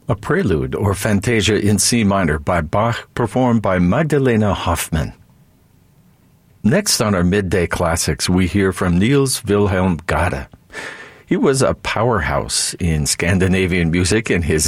a prelude or fantasia in C minor by Bach, performed by Magdalena Hoffmann. Next on our Midday Classics, we hear from Niels Wilhelm Gade. He was a powerhouse in Scandinavian music in his